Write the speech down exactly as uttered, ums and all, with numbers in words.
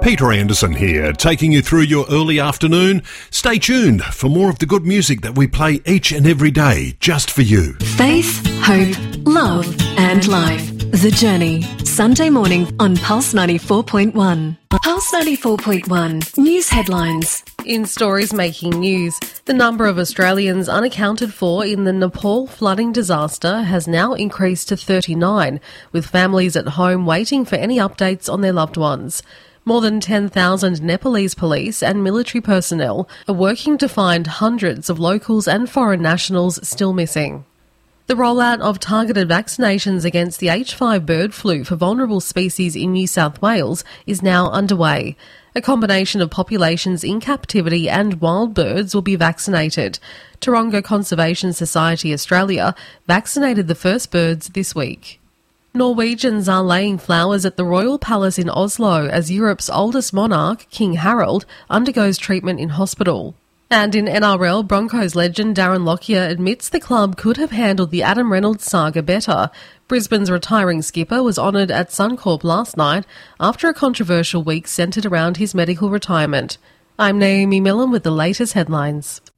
Peter Anderson here, taking you through your early afternoon. Stay tuned for more of the good music that we play each and every day, just for you. Faith, hope, love and life. The Journey. Sunday morning on Pulse ninety-four point one. Pulse ninety-four point one. News headlines. In stories making news, the number of Australians unaccounted for in the Nepal flooding disaster has now increased to thirty-nine, with families at home waiting for any updates on their loved ones. More than ten thousand Nepalese police and military personnel are working to find hundreds of locals and foreign nationals still missing. The rollout of targeted vaccinations against the H five bird flu for vulnerable species in New South Wales is now underway. A combination of populations in captivity and wild birds will be vaccinated. Taronga Conservation Society Australia vaccinated the first birds this week. Norwegians are laying flowers at the Royal Palace in Oslo as Europe's oldest monarch, King Harold, undergoes treatment in hospital. And in N R L, Broncos legend Darren Lockyer admits the club could have handled the Adam Reynolds saga better. Brisbane's retiring skipper was honoured at Suncorp last night after a controversial week centred around his medical retirement. I'm Naomi Millen with the latest headlines.